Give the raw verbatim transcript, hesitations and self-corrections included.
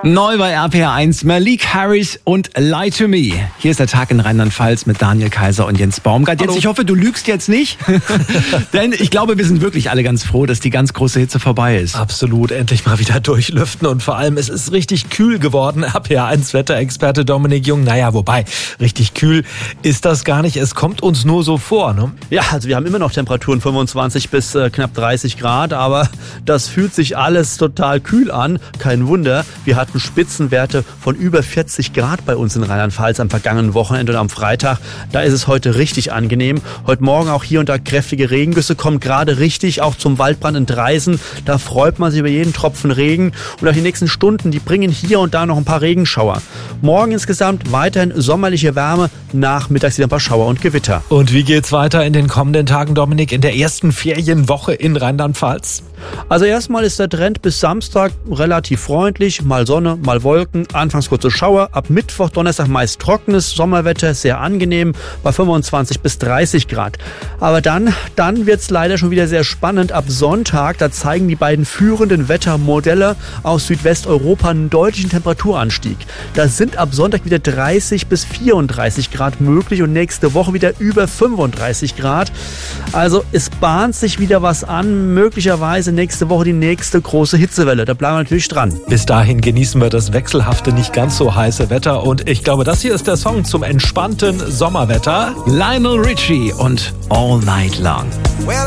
Neu bei R P R eins, Malik Harris und Lie to Me. Hier ist der Tag in Rheinland-Pfalz mit Daniel Kaiser und Jens Baumgart. Jetzt, ich hoffe, du lügst jetzt nicht, denn ich glaube, wir sind wirklich alle ganz froh, dass die ganz große Hitze vorbei ist. Absolut, endlich mal wieder durchlüften und vor allem, es ist richtig kühl geworden. R P R eins Wetterexperte Dominik Jung, naja, wobei, richtig kühl ist das gar nicht, es kommt uns nur so vor, ne? Ja, also wir haben immer noch Temperaturen fünfundzwanzig bis äh, knapp dreißig Grad, aber das fühlt sich alles total kühl an. Kein Wunder, wir hatten Spitzenwerte von über vierzig Grad bei uns in Rheinland-Pfalz am vergangenen Wochenende und am Freitag. Da ist es heute richtig angenehm. Heute Morgen auch hier und da kräftige Regengüsse, kommen gerade richtig auch zum Waldbrand in Dreisen. Da freut man sich über jeden Tropfen Regen. Und auch die nächsten Stunden, die bringen hier und da noch ein paar Regenschauer. Morgen insgesamt weiterhin sommerliche Wärme, nachmittags wieder ein paar Schauer und Gewitter. Und wie geht's weiter in den kommenden Tagen, Dominik, in der ersten Ferienwoche in Rheinland-Pfalz? Also erstmal ist der Trend bis Samstag relativ freundlich, mal Sonne, mal Wolken, anfangs kurze Schauer, ab Mittwoch, Donnerstag meist trockenes Sommerwetter, sehr angenehm, bei fünfundzwanzig bis dreißig Grad. Aber dann, dann wird's leider schon wieder sehr spannend. Ab Sonntag, da zeigen die beiden führenden Wettermodelle aus Südwesteuropa einen deutlichen Temperaturanstieg. Da sind ab Sonntag wieder dreißig bis vierunddreißig Grad möglich und nächste Woche wieder über fünfunddreißig Grad. Also es bahnt sich wieder was an, möglicherweise nächste Woche die nächste große Hitzewelle. Da bleiben wir natürlich dran. Bis dahin genießen wir das wechselhafte, nicht ganz so heiße Wetter. Und ich glaube, das hier ist der Song zum entspannten Sommerwetter. Lionel Richie und All Night Long.